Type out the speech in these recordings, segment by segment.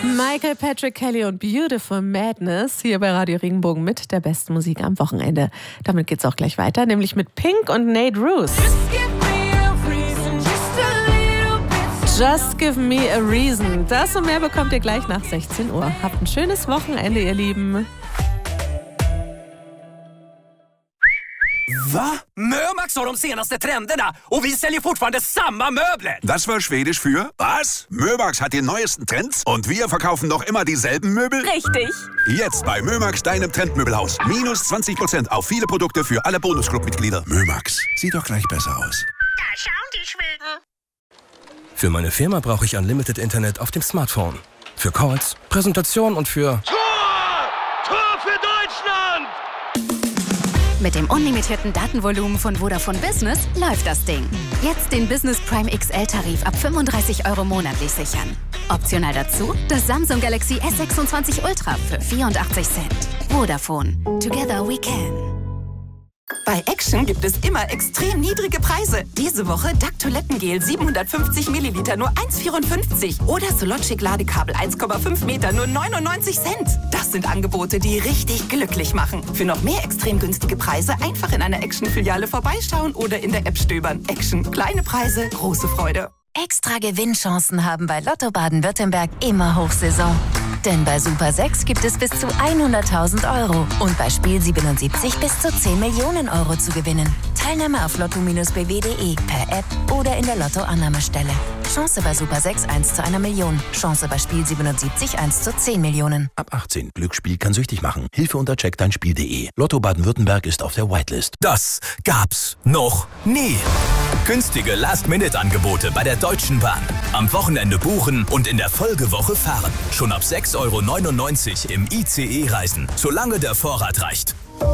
Michael Patrick Kelly und Beautiful Madness hier bei Radio Regenbogen mit der besten Musik am Wochenende. Damit geht's auch gleich weiter, nämlich mit Pink und Nate Ruess. Just give me a reason. Das und mehr bekommt ihr gleich nach 16 Uhr. Habt ein schönes Wochenende, ihr Lieben. Va? Mömax har de senaste trenderna och vi säljer fortfarande samma möbler. Das war Schwedisch für was? Mömax hat die neuesten Trends und wir verkaufen noch immer dieselben Möbel? Richtig. Jetzt bei Mömax, deinem Trendmöbelhaus. Minus 20% auf viele Produkte für alle Bonusclub-Mitglieder. Mömax, sieht doch gleich besser aus. Da schauen die Schweden. Für meine Firma brauche ich Unlimited Internet auf dem Smartphone. Für Calls, Präsentation und für... Tor für Deutschland! Mit dem unlimitierten Datenvolumen von Vodafone Business läuft das Ding. Jetzt den Business Prime XL-Tarif ab 35 € monatlich sichern. Optional dazu das Samsung Galaxy S26 Ultra für 84 Cent. Vodafone. Together we can. Bei Action gibt es immer extrem niedrige Preise. Diese Woche DAC Toilettengel 750 Milliliter nur 1,54 oder Sologic Ladekabel 1,5 Meter nur 99 Cent. Das sind Angebote, die richtig glücklich machen. Für noch mehr extrem günstige Preise einfach in einer Action-Filiale vorbeischauen oder in der App stöbern. Action. Kleine Preise, große Freude. Extra Gewinnchancen haben bei Lotto Baden-Württemberg immer Hochsaison. Denn bei Super 6 gibt es bis zu 100.000 € und bei Spiel 77 bis zu 10 Millionen € zu gewinnen. Teilnahme auf lotto-bw.de, per App oder in der Lotto-Annahmestelle. Chance bei Super 6 1 zu 1 Million. Chance bei Spiel 77 1 zu 10 Millionen. Ab 18. Glücksspiel kann süchtig machen. Hilfe unter checkdeinspiel.de. Lotto Baden-Württemberg ist auf der Whitelist. Das gab's noch nie. Günstige Last-Minute-Angebote bei der Deutschen Bahn. Am Wochenende buchen und in der Folgewoche fahren. Schon ab 6,99 € im ICE reisen, solange der Vorrat reicht.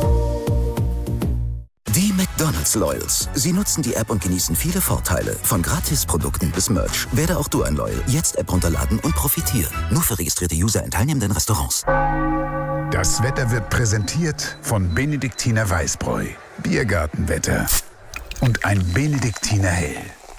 Die McDonald's Loyals. Sie nutzen die App und genießen viele Vorteile. Von Gratisprodukten bis Merch. Werde auch du ein Loyal. Jetzt App runterladen und profitieren. Nur für registrierte User in teilnehmenden Restaurants. Das Wetter wird präsentiert von Benediktiner Weißbräu. Biergartenwetter. Und ein Benediktiner Hell.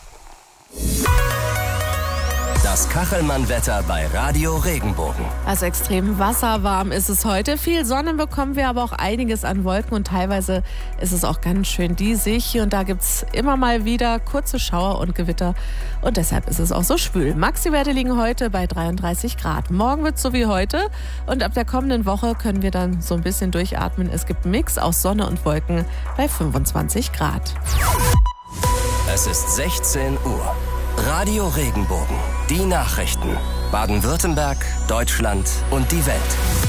Das Kachelmann-Wetter bei Radio Regenbogen. Also extrem wasserwarm ist es heute. Viel Sonne bekommen wir, aber auch einiges an Wolken und teilweise ist es auch ganz schön diesig. Hier und da gibt es immer mal wieder kurze Schauer und Gewitter und deshalb ist es auch so schwül. Maxi-Werte liegen heute bei 33 Grad. Morgen wird es so wie heute und ab der kommenden Woche können wir dann so ein bisschen durchatmen. Es gibt einen Mix aus Sonne und Wolken bei 25 Grad. Es ist 16 Uhr. Radio Regenbogen. Die Nachrichten. Baden-Württemberg, Deutschland und die Welt.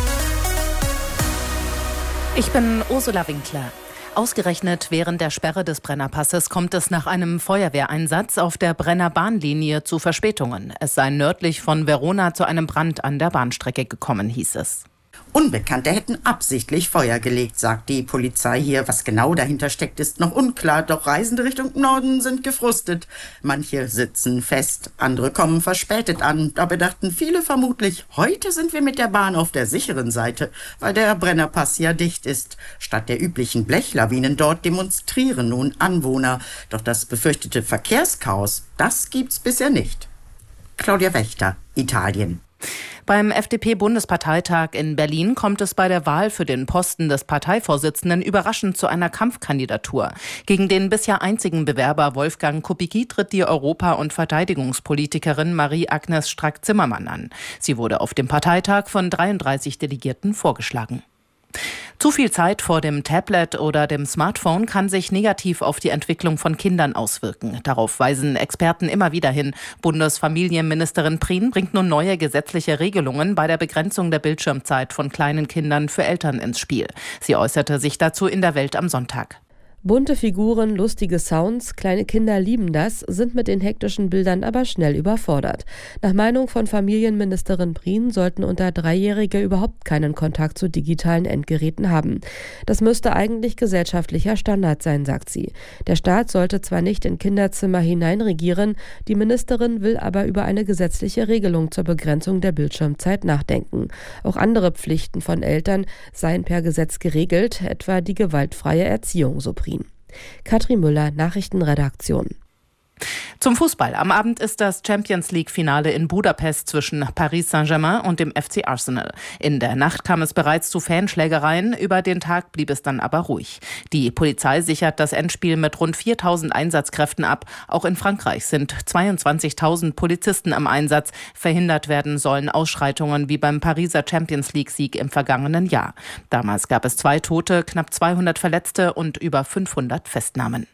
Ich bin Ursula Winkler. Ausgerechnet während der Sperre des Brennerpasses kommt es nach einem Feuerwehreinsatz auf der Brenner Bahnlinie zu Verspätungen. Es sei nördlich von Verona zu einem Brand an der Bahnstrecke gekommen, hieß es. Unbekannte hätten absichtlich Feuer gelegt, sagt die Polizei hier. Was genau dahinter steckt, ist noch unklar. Doch Reisende Richtung Norden sind gefrustet. Manche sitzen fest, andere kommen verspätet an. Dabei dachten viele vermutlich, heute sind wir mit der Bahn auf der sicheren Seite, weil der Brennerpass ja dicht ist. Statt der üblichen Blechlawinen dort demonstrieren nun Anwohner. Doch das befürchtete Verkehrschaos, das gibt's bisher nicht. Claudia Wächter, Italien. Beim FDP-Bundesparteitag in Berlin kommt es bei der Wahl für den Posten des Parteivorsitzenden überraschend zu einer Kampfkandidatur. Gegen den bisher einzigen Bewerber Wolfgang Kubicki tritt die Europa- und Verteidigungspolitikerin Marie-Agnes Strack-Zimmermann an. Sie wurde auf dem Parteitag von 33 Delegierten vorgeschlagen. Zu viel Zeit vor dem Tablet oder dem Smartphone kann sich negativ auf die Entwicklung von Kindern auswirken. Darauf weisen Experten immer wieder hin. Bundesfamilienministerin Prien bringt nun neue gesetzliche Regelungen bei der Begrenzung der Bildschirmzeit von kleinen Kindern für Eltern ins Spiel. Sie äußerte sich dazu in der Welt am Sonntag. Bunte Figuren, lustige Sounds, kleine Kinder lieben das, sind mit den hektischen Bildern aber schnell überfordert. Nach Meinung von Familienministerin Prien sollten unter 3-Jährige überhaupt keinen Kontakt zu digitalen Endgeräten haben. Das müsste eigentlich gesellschaftlicher Standard sein, sagt sie. Der Staat sollte zwar nicht in Kinderzimmer hineinregieren, die Ministerin will aber über eine gesetzliche Regelung zur Begrenzung der Bildschirmzeit nachdenken. Auch andere Pflichten von Eltern seien per Gesetz geregelt, etwa die gewaltfreie Erziehung, so Prien. Katrin Müller, Nachrichtenredaktion. Zum Fußball. Am Abend ist das Champions-League-Finale in Budapest zwischen Paris Saint-Germain und dem FC Arsenal. In der Nacht kam es bereits zu Fanschlägereien, über den Tag blieb es dann aber ruhig. Die Polizei sichert das Endspiel mit rund 4.000 Einsatzkräften ab. Auch in Frankreich sind 22.000 Polizisten im Einsatz. Verhindert werden sollen Ausschreitungen wie beim Pariser Champions-League-Sieg im vergangenen Jahr. Damals gab es 2 Tote, knapp 200 Verletzte und über 500 Festnahmen.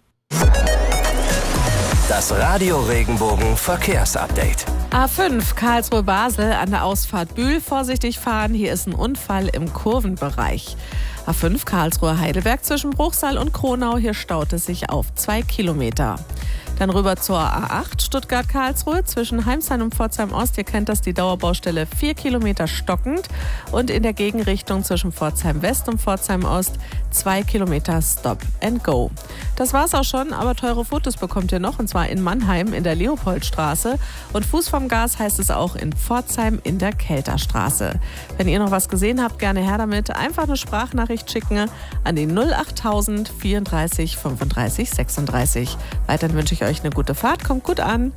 Das Radio Regenbogen Verkehrsupdate. A5 Karlsruhe-Basel an der Ausfahrt Bühl vorsichtig fahren. Hier ist ein Unfall im Kurvenbereich. A5 Karlsruhe-Heidelberg zwischen Bruchsal und Kronau. Hier staut es sich auf 2 Kilometer. Dann rüber zur A8 Stuttgart-Karlsruhe zwischen Heimsheim und Pforzheim-Ost. Ihr kennt das, die Dauerbaustelle 4 Kilometer stockend. Und in der Gegenrichtung zwischen Pforzheim-West und Pforzheim-Ost 2 Kilometer Stop and Go. Das war's auch schon, aber teure Fotos bekommt ihr noch, und zwar in Mannheim in der Leopoldstraße. Und Fuß vom Gas heißt es auch in Pforzheim in der Kelterstraße. Wenn ihr noch was gesehen habt, gerne her damit. Einfach eine Sprachnachricht schicken an die 08000 34 35 36. Weiterhin wünsche ich euch eine gute Fahrt, kommt gut an.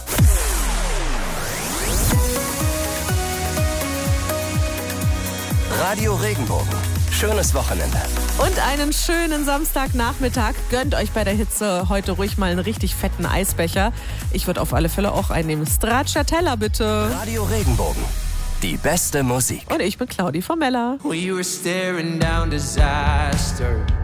Radio Regenbogen. Schönes Wochenende. Und einen schönen Samstagnachmittag. Gönnt euch bei der Hitze heute ruhig mal einen richtig fetten Eisbecher. Ich würde auf alle Fälle auch einnehmen. Stracciatella bitte. Radio Regenbogen. Die beste Musik. Und ich bin Claudi Formella. We were staring down disaster.